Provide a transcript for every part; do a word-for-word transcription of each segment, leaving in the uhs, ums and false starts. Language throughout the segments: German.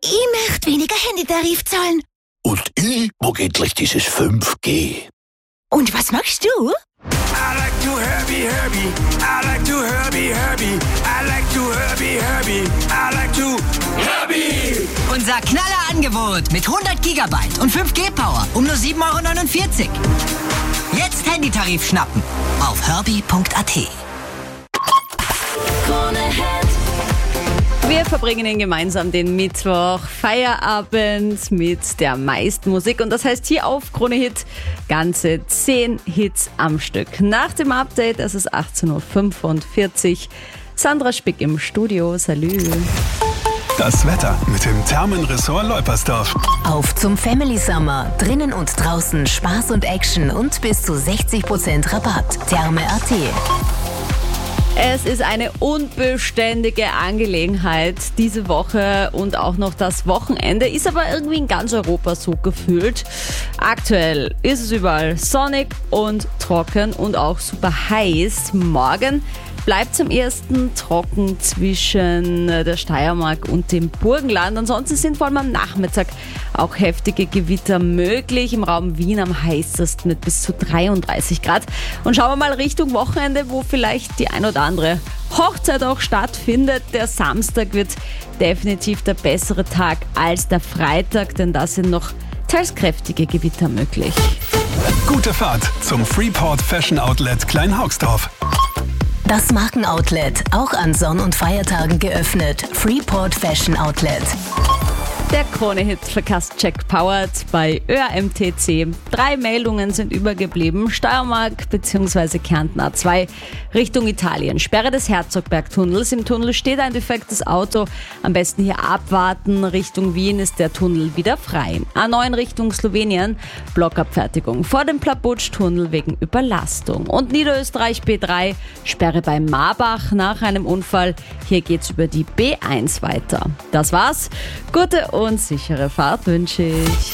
Ich möchte weniger Handytarif zahlen. Und ich, wo geht gleich dieses fünf G? Und was machst du? I like to Herbie, Herbie. I like to Herbie, Herbie. I like to Herbie, Herbie. I like to Herbie. Unser Knallerangebot mit hundert Gigabyte und fünf G Power um nur sieben Euro neunundvierzig. Jetzt Handytarif schnappen auf herbie punkt a t. Wir verbringen ihn gemeinsam den Mittwoch, Feierabend mit der meisten Musik. Und das heißt hier auf Krone Hit ganze zehn Hits am Stück. Nach dem Update, es ist achtzehn Uhr fünfundvierzig. Sandra Spick im Studio. Salü. Das Wetter mit dem Thermenressort Leupersdorf. Auf zum Family Summer. Drinnen und draußen Spaß und Action und bis zu sechzig Prozent Rabatt. Therme punkt a t. Es ist eine unbeständige Angelegenheit diese Woche und auch noch das Wochenende, ist aber irgendwie in ganz Europa so gefühlt. Aktuell ist es überall sonnig und trocken und auch super heiß. Morgen bleibt zum ersten trocken zwischen der Steiermark und dem Burgenland. Ansonsten sind vor allem am Nachmittag auch heftige Gewitter möglich. Im Raum Wien am heißesten mit bis zu dreiunddreißig Grad. Und schauen wir mal Richtung Wochenende, wo vielleicht die ein oder andere Hochzeit auch stattfindet. Der Samstag wird definitiv der bessere Tag als der Freitag, denn da sind noch teils kräftige Gewitter möglich. Gute Fahrt zum Freeport Fashion Outlet Kleinhaugsdorf. Das Markenoutlet, auch an Sonn- und Feiertagen geöffnet. Freeport Fashion Outlet. Der Krone-Hit-Verkaufscheck powered bei Ö A M T C. Drei Meldungen sind übergeblieben. Steiermark bzw. Kärnten A zwei Richtung Italien. Sperre des Herzogbergtunnels. Im Tunnel steht ein defektes Auto. Am besten hier abwarten. Richtung Wien ist der Tunnel wieder frei. A neun Richtung Slowenien. Blockabfertigung vor dem Plabutsch-Tunnel wegen Überlastung. Und Niederösterreich B drei. Sperre bei Marbach nach einem Unfall. Hier geht's über die B eins weiter. Das war's. Gute und sichere Fahrt wünsche ich.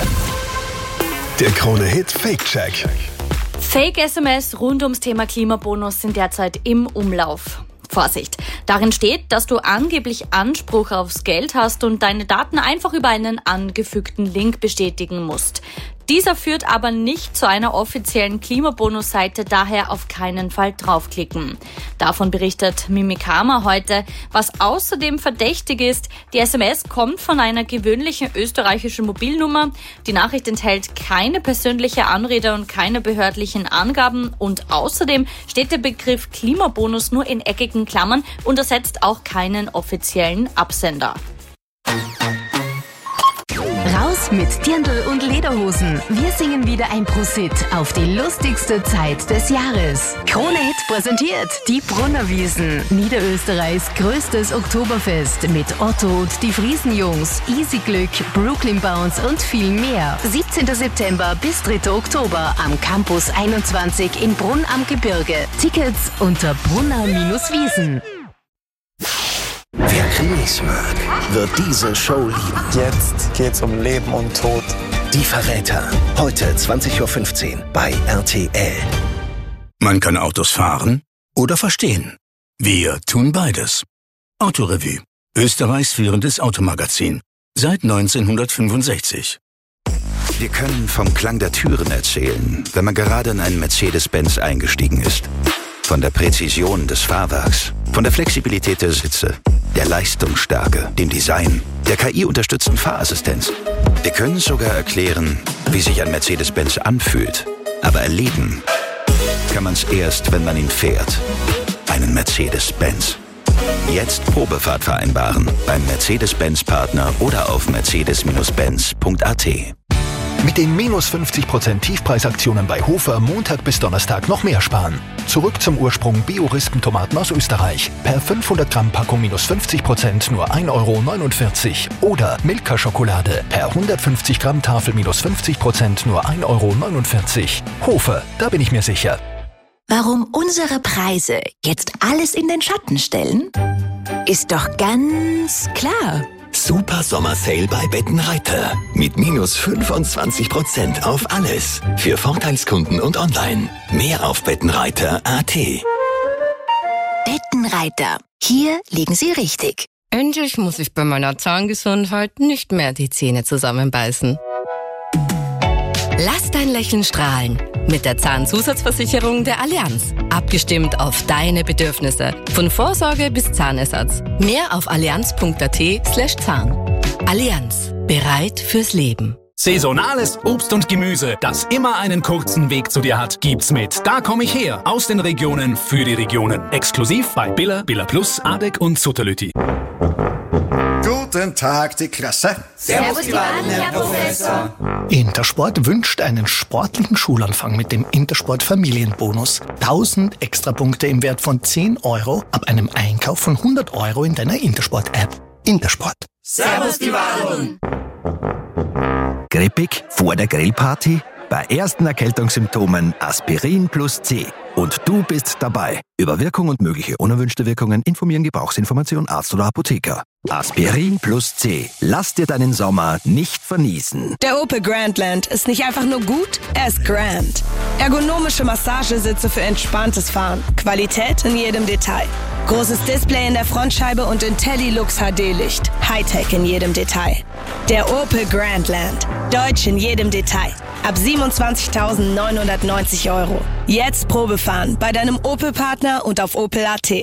Der Krone-Hit Fake-Check. Fake-S M S rund ums Thema Klimabonus sind derzeit im Umlauf. Vorsicht, darin steht, dass du angeblich Anspruch aufs Geld hast und deine Daten einfach über einen angefügten Link bestätigen musst. Dieser führt aber nicht zu einer offiziellen Klimabonus-Seite, daher auf keinen Fall draufklicken. Davon berichtet Mimikama heute. Was außerdem verdächtig ist, die S M S kommt von einer gewöhnlichen österreichischen Mobilnummer. Die Nachricht enthält keine persönliche Anrede und keine behördlichen Angaben. Und außerdem steht der Begriff Klimabonus nur in eckigen Klammern und ersetzt auch keinen offiziellen Absender. Raus mit Dirndl und Lederhosen. Wir singen wieder ein Prosit auf die lustigste Zeit des Jahres. Krone Hit präsentiert die Brunnerwiesen. Niederösterreichs größtes Oktoberfest mit Otto und die Friesenjungs, Easy Glück, Brooklyn Bounce und viel mehr. siebzehnten September bis dritten Oktober am Campus einundzwanzig in Brunn am Gebirge. Tickets unter brunner-wiesen. Wer Krimis mag, wird diese Show lieben. Jetzt geht's um Leben und Tod. Die Verräter. Heute zwanzig Uhr fünfzehn bei R T L. Man kann Autos fahren oder verstehen. Wir tun beides. Autorevue. Österreichs führendes Automagazin. Seit neunzehnhundertfünfundsechzig. Wir können vom Klang der Türen erzählen, wenn man gerade in einen Mercedes-Benz eingestiegen ist. Von der Präzision des Fahrwerks, von der Flexibilität der Sitze, der Leistungsstärke, dem Design, der K I-unterstützten Fahrassistenz. Wir können sogar erklären, wie sich ein Mercedes-Benz anfühlt. Aber erleben kann man es erst, wenn man ihn fährt. Einen Mercedes-Benz. Jetzt Probefahrt vereinbaren beim Mercedes-Benz-Partner oder auf mercedes Benz punkt a t. Mit den minus fünfzig Prozent Tiefpreisaktionen bei Hofer Montag bis Donnerstag noch mehr sparen. Zurück zum Ursprung Bio-Rispen-Tomaten aus Österreich. Per fünfhundert Gramm Packung minus fünfzig Prozent nur ein Euro neunundvierzig. Oder Milka-Schokolade. Per hundertfünfzig Gramm Tafel minus fünfzig Prozent nur ein Euro neunundvierzig. Hofer, da bin ich mir sicher. Warum unsere Preise jetzt alles in den Schatten stellen? Ist doch ganz klar. Super Sommer-Sale bei Bettenreiter. Mit minus fünfundzwanzig Prozent auf alles. Für Vorteilskunden und online. Mehr auf bettenreiter punkt a t. Bettenreiter. Hier liegen Sie richtig. Endlich muss ich bei meiner Zahngesundheit nicht mehr die Zähne zusammenbeißen. Lass dein Lächeln strahlen mit der Zahnzusatzversicherung der Allianz. Abgestimmt auf deine Bedürfnisse. Von Vorsorge bis Zahnersatz. Mehr auf allianz.at slash Zahn. Allianz. Bereit fürs Leben. Saisonales Obst und Gemüse, das immer einen kurzen Weg zu dir hat, gibt's mit Da komm ich her. Aus den Regionen für die Regionen. Exklusiv bei Billa, Billa Plus, Adek und Sutterlütti. Guten Tag, die Klasse. Servus, die Wahlen, Herr Professor. Intersport wünscht einen sportlichen Schulanfang mit dem Intersport Familienbonus. tausend Extrapunkte im Wert von zehn Euro ab einem Einkauf von hundert Euro in deiner Intersport-App. Intersport. Servus, die Wahlen. Grippig vor der Grillparty? Bei ersten Erkältungssymptomen Aspirin plus C. Und du bist dabei. Über Wirkung und mögliche unerwünschte Wirkungen informieren Gebrauchsinformation Arzt oder Apotheker. Aspirin plus C. Lass dir deinen Sommer nicht verniesen. Der Opel Grandland ist nicht einfach nur gut, er ist grand. Ergonomische Massagesitze für entspanntes Fahren. Qualität in jedem Detail. Großes Display in der Frontscheibe und IntelliLux H D-Licht. Hightech in jedem Detail. Der Opel Grandland. Deutsch in jedem Detail. Ab siebenundzwanzigtausendneunhundertneunzig Euro. Jetzt Probefahren bei deinem Opel-Partner und auf opel punkt at.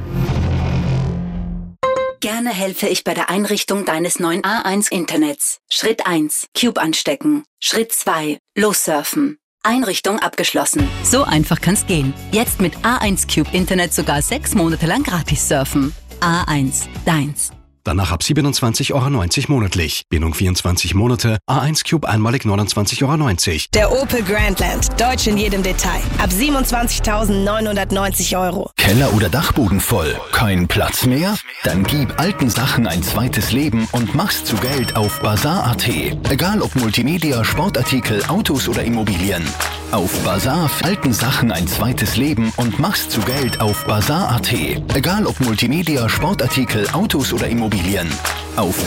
Gerne helfe ich bei der Einrichtung deines neuen A eins Internets. Schritt eins. Cube anstecken. Schritt zwei. Lossurfen. Einrichtung abgeschlossen. So einfach kann's gehen. Jetzt mit A eins Cube Internet sogar sechs Monate lang gratis surfen. A eins, deins. Danach ab siebenundzwanzig Euro neunzig monatlich. Bindung vierundzwanzig Monate. A eins Cube einmalig neunundzwanzig Euro neunzig. Der Opel Grandland. Deutsch in jedem Detail. Ab siebenundzwanzigtausendneunhundertneunzig Euro. Keller oder Dachboden voll? Kein Platz mehr? Dann gib alten Sachen ein zweites Leben und mach's zu Geld auf Bazaar punkt at. Egal ob Multimedia, Sportartikel, Autos oder Immobilien. Auf Bazaar alten Sachen ein zweites Leben und mach's zu Geld auf Bazaar punkt at. Egal ob Multimedia, Sportartikel, Autos oder Immobilien. Auf